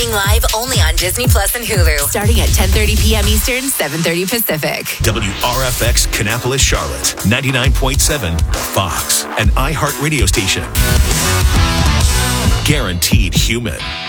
Live only on Disney Plus and Hulu. Starting at 10:30 p.m. Eastern, 7:30 Pacific. WRFX Kannapolis, Charlotte. 99.7 Fox, an iHeart radio station. Guaranteed human.